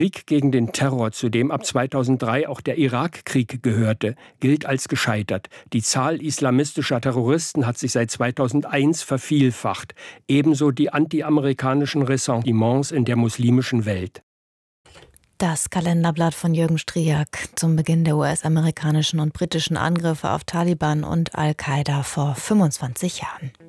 Krieg gegen den Terror, zu dem ab 2003 auch der Irakkrieg gehörte, gilt als gescheitert. Die Zahl islamistischer Terroristen hat sich seit 2001 vervielfacht. Ebenso die anti-amerikanischen Ressentiments in der muslimischen Welt. Das Kalenderblatt von Jürgen Striak zum Beginn der US-amerikanischen und britischen Angriffe auf Taliban und Al-Qaida vor 25 Jahren.